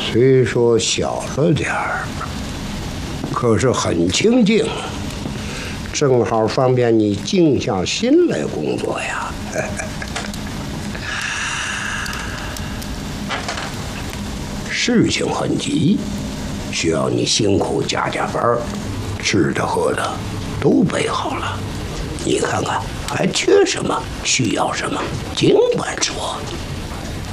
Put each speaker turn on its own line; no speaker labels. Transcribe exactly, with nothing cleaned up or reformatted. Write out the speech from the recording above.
虽说小了点儿，可是很清静，正好方便你静下心来工作呀。事情很急，需要你辛苦加加班，吃的喝的都备好了。你看看还缺什么，需要什么，尽管说。